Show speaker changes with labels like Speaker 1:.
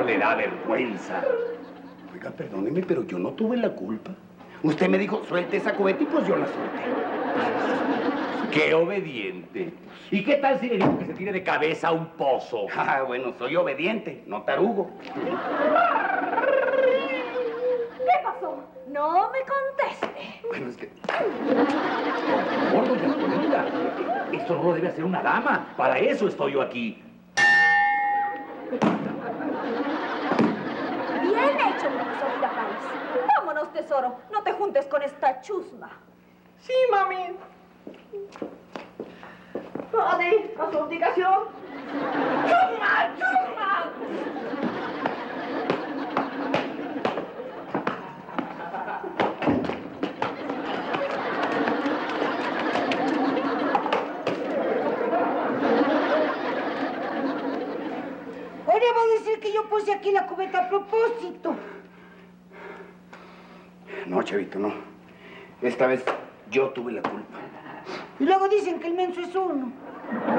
Speaker 1: le da vergüenza?
Speaker 2: Oiga, perdóneme, pero yo no tuve la culpa. Usted me dijo, suelte esa cubeta y pues yo la solté.
Speaker 1: ¡Qué obediente! ¿Y qué tal si le digo que se tire de cabeza a un pozo?
Speaker 2: Ah, bueno, soy obediente, no tarugo.
Speaker 3: ¿Qué pasó? No me conteste.
Speaker 2: Bueno, es que...
Speaker 1: Por favor, doña Antonita, esto no lo debe hacer una dama. Para eso estoy yo aquí.
Speaker 3: Bien hecho, profesor Girafales. Vámonos, tesoro. No te juntes con esta chusma.
Speaker 4: Sí, mami. Adi, a su indicación. ¡Chusma, chusma!
Speaker 5: Ahora va a decir que yo puse aquí la cubeta a propósito.
Speaker 2: No, chavito, no. Esta vez yo tuve la culpa.
Speaker 5: Y luego dicen que el menso es uno.